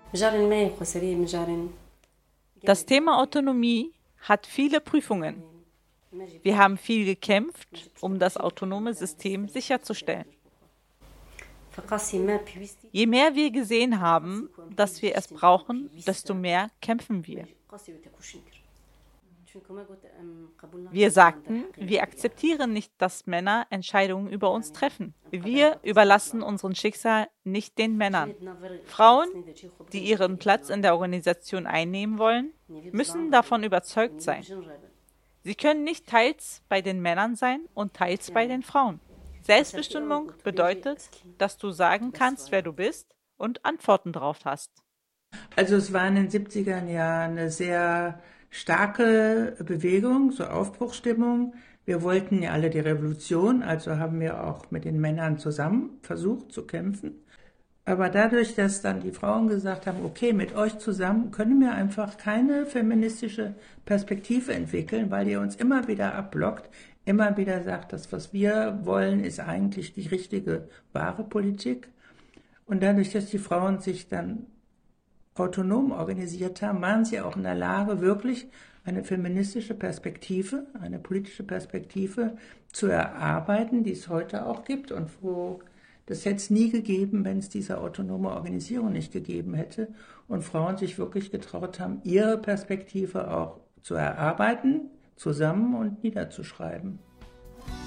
Das Thema Autonomie hat viele Prüfungen. Wir haben viel gekämpft, um das autonome System sicherzustellen. Je mehr wir gesehen haben, dass wir es brauchen, desto mehr kämpfen wir. Wir sagten, wir akzeptieren nicht, dass Männer Entscheidungen über uns treffen. Wir überlassen unseren Schicksal nicht den Männern. Frauen, die ihren Platz in der Organisation einnehmen wollen, müssen davon überzeugt sein. Sie können nicht teils bei den Männern sein und teils bei den Frauen. Selbstbestimmung bedeutet, dass du sagen kannst, wer du bist und Antworten drauf hast. Also es war in den 70er Jahren eine sehr starke Bewegung, so Aufbruchsstimmung. Wir wollten ja alle die Revolution, also haben wir auch mit den Männern zusammen versucht zu kämpfen. Aber dadurch, dass dann die Frauen gesagt haben, okay, mit euch zusammen können wir einfach keine feministische Perspektive entwickeln, weil ihr uns immer wieder abblockt, immer wieder sagt, das, was wir wollen, ist eigentlich die richtige, wahre Politik. Und dadurch, dass die Frauen sich dann autonom organisiert haben, waren sie auch in der Lage, wirklich eine feministische Perspektive, eine politische Perspektive zu erarbeiten, die es heute auch gibt und wo das hätte es nie gegeben, wenn es diese autonome Organisierung nicht gegeben hätte und Frauen sich wirklich getraut haben, ihre Perspektive auch zu erarbeiten, zusammen und niederzuschreiben.